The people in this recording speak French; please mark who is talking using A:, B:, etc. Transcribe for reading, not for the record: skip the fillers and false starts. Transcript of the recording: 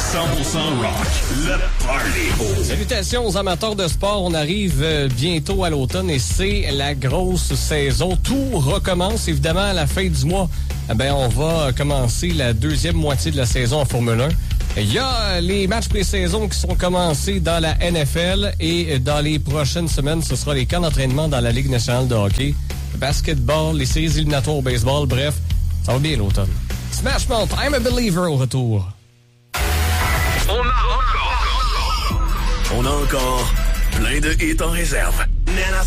A: rock, le party.
B: Salutations aux amateurs de sport. On arrive bientôt à l'automne et c'est la grosse saison. Tout recommence évidemment à la fin du mois. On va commencer la deuxième moitié de la saison en Formule 1. Il y a les matchs pré-saison qui sont commencés dans la NFL et dans les prochaines semaines, ce sera les camps d'entraînement dans la Ligue nationale de hockey, le basketball, les séries éliminatoires au baseball. Bref, ça va bien l'automne. Smash Mouth, I'm a Believer au retour.
A: On a encore plein de hits en réserve. Nana